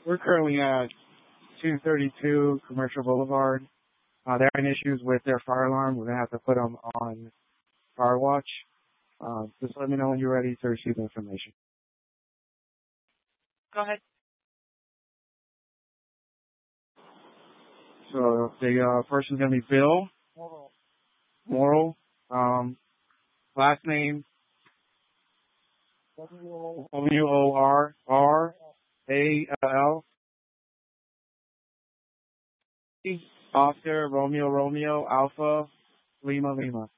We're currently at 232 Commercial Boulevard. They're having issues with their fire alarm. We're going to have to put them on fire watch. Just let me know when you're ready to receive the information. Go ahead. So the person's going to be Bill Morrill. Last name Worrall. Oscar Romeo Alpha Lima.